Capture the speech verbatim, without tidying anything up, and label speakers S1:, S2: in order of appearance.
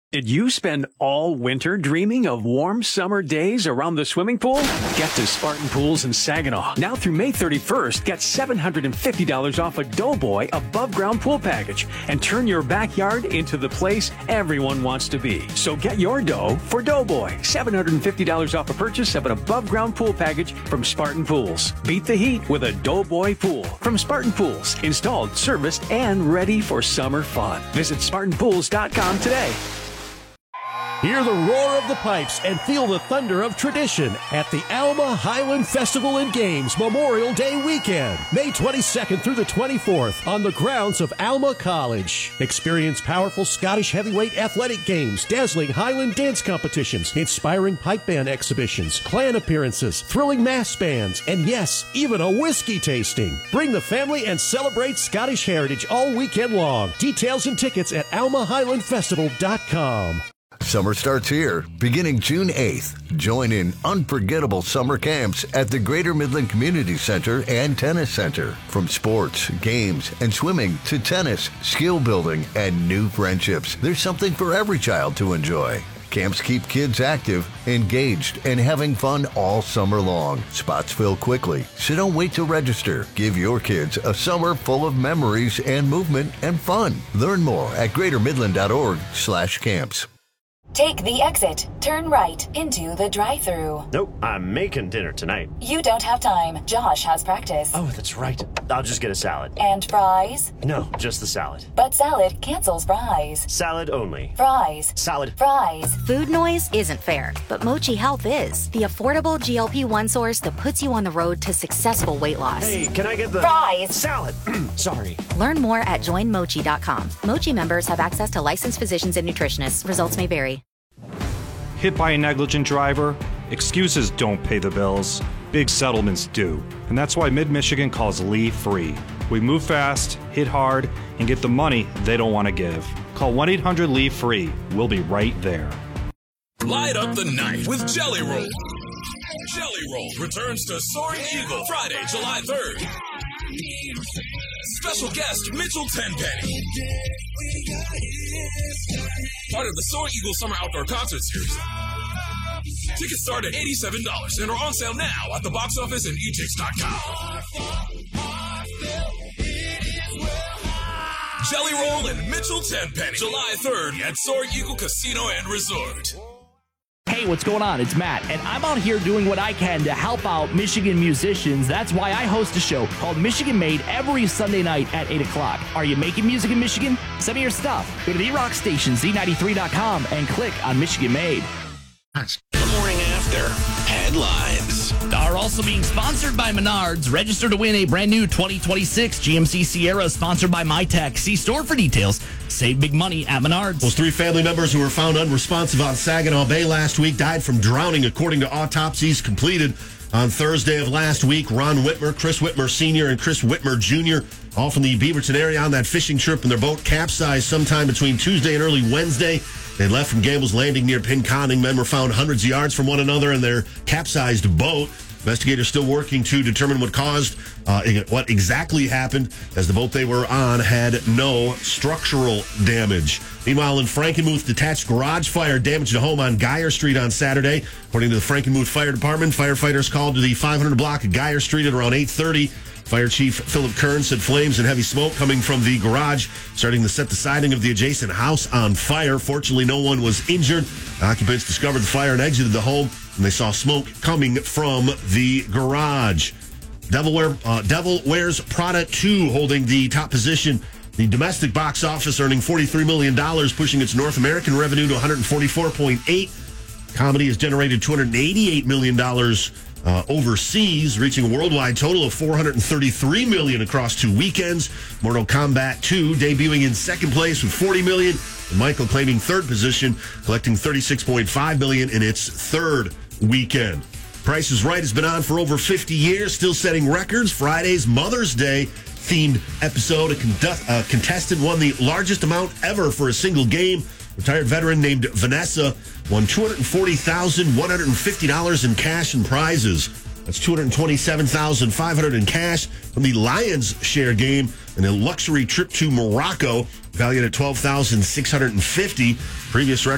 S1: Did you spend all winter dreaming of warm summer days around the swimming pool? Get to Spartan Pools in Saginaw. Now through May thirty-first, get seven hundred fifty dollars off a Doughboy above ground pool package and turn your backyard into the place everyone wants to be. So get your dough for Doughboy. seven hundred fifty dollars off a purchase of an above ground pool package from Spartan Pools. Beat the heat with a Doughboy pool from Spartan Pools. Installed, serviced, and ready for summer fun. Visit Spartan Pools dot com today.
S2: Hear the roar of the pipes and feel the thunder of tradition at the Alma Highland Festival and Games Memorial Day weekend, May twenty-second through the twenty-fourth on the grounds of Alma College. Experience powerful Scottish heavyweight athletic games, dazzling Highland dance competitions, inspiring pipe band exhibitions, clan appearances, thrilling mass bands, and yes, even a whiskey tasting. Bring the family and celebrate Scottish heritage all weekend long. Details and tickets at alma highland festival dot com.
S3: Summer starts here, beginning June eighth. Join in unforgettable summer camps at the Greater Midland Community Center and Tennis Center. From sports, games, and swimming to tennis, skill building, and new friendships, there's something for every child to enjoy. Camps keep kids active, engaged, and having fun all summer long. Spots fill quickly, so don't wait to register. Give your kids a summer full of memories and movement and fun. Learn more at greater midland dot org slash camps.
S4: Take the exit, turn right into the drive-thru.
S5: Nope, I'm making dinner tonight.
S4: You don't have time. Josh has practice.
S5: Oh, that's right. I'll just get a salad.
S4: And fries?
S5: No, just the salad.
S4: But salad cancels fries.
S5: Salad only.
S4: Fries.
S5: Salad.
S4: Fries.
S6: Food noise isn't fair, but Mochi Health is. The affordable G L P one source that puts you on the road to successful weight loss.
S5: Hey, can I get the...
S4: Fries.
S5: Salad. Sorry.
S6: Learn more at join mochi dot com. Mochi members have access to licensed physicians and nutritionists. Results may vary.
S7: Hit by a negligent driver? Excuses don't pay the bills. Big settlements do. And that's why Mid-Michigan calls Lee free. We move fast, hit hard, and get the money they don't want to give. Call one eight hundred Lee free. We'll be right there.
S8: Light up the night with Jelly Roll. Jelly Roll returns to Soaring Eagle Friday, July third. Special guest Mitchell Tenpenny. Part of the Soaring Eagle Summer Outdoor Concert Series. Tickets start at eighty-seven dollars and are on sale now at the box office and e tix dot com. Jelly Roll and Mitchell Tenpenny, July third at Soaring Eagle Casino and Resort.
S9: Hey, what's going on? It's Matt, and I'm out here doing what I can to help out Michigan musicians. That's why I host a show called Michigan Made every Sunday night at eight o'clock. Are you making music in Michigan? Send me your stuff. Go to the rock station Z ninety-three dot com and click on Michigan Made.
S8: The morning after headlines
S9: Are also being sponsored by Menards. Register to win a brand new twenty twenty-six G M C Sierra sponsored by MyTech. See store for details. Save big money at Menards.
S10: Those three family members who were found unresponsive on Saginaw Bay last week died from drowning, according to autopsies completed on Thursday of last week. Ron Whitmer, Chris Whitmer Senior, and Chris Whitmer Junior, all from the Beaverton area on that fishing trip, and their boat capsized sometime between Tuesday and early Wednesday. They left from Gamble's Landing near Pinconning. Men were found hundreds of yards from one another in their capsized boat. Investigators still working to determine what caused, uh, what exactly happened, as the boat they were on had no structural damage. Meanwhile, in Frankenmuth, detached garage fire damaged a home on Geyer Street on Saturday. According to the Frankenmuth Fire Department, firefighters called to the five hundred block of Geyer Street at around eight thirty. Fire Chief Philip Kern said flames and heavy smoke coming from the garage, starting to set the siding of the adjacent house on fire. Fortunately, no one was injured. Occupants discovered the fire and exited the home, and they saw smoke coming from the garage. Devil, Wear, uh, Devil Wears Prada two holding the top position. The domestic box office earning forty-three million dollars, pushing its North American revenue to one hundred forty-four point eight. Comedy has generated two hundred eighty-eight million dollars Uh, overseas, reaching a worldwide total of four hundred thirty-three million dollars across two weekends. Mortal Kombat two debuting in second place with forty million dollars, and Michael claiming third position, collecting thirty-six point five million dollars in its third weekend. Price is Right has been on for over fifty years, still setting records. Friday's Mother's Day themed episode, a, condu- a contestant won the largest amount ever for a single game. Retired veteran named Vanessa won two hundred forty thousand one hundred fifty dollars in cash and prizes. That's two hundred twenty-seven thousand five hundred dollars in cash from the Lions share game and a luxury trip to Morocco valued at twelve thousand six hundred fifty dollars. Previous record